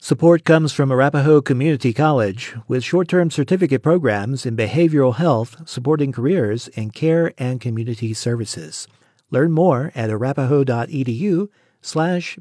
Support comes from Arapahoe Community College, with short-term certificate programs in behavioral health supporting careers in care and community services. Learn more at arapahoe.edu/behavioral.